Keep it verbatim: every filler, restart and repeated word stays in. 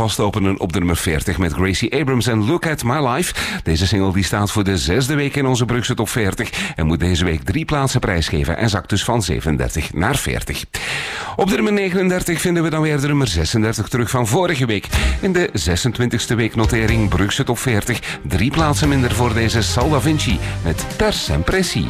alvast openen op de nummer veertig met Gracie Abrams en Look at My Life. Deze single die staat voor de zesde week in onze Brugse Top veertig en moet deze week drie plaatsen prijsgeven en zakt dus van zevenendertig naar veertig. Op de nummer negenendertig vinden we dan weer de nummer zesendertig terug van vorige week. In de zesentwintigste weeknotering Brugse Top veertig. Drie plaatsen minder voor deze Sal Da Vinci met Per Sempressi.